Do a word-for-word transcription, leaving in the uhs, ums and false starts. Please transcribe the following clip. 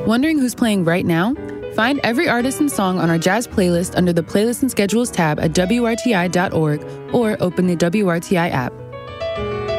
Wondering who's playing right now? Find every artist and song on our jazz playlist under the Playlists and Schedules tab at W R T I dot org or open the W R T I app.